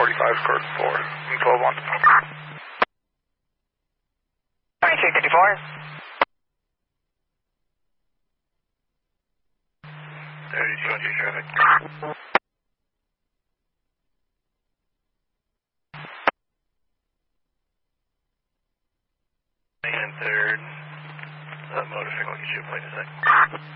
45 code 4, 12 1. 2254. 32 traffic. And third, motorcycle, get you a plate in a sec.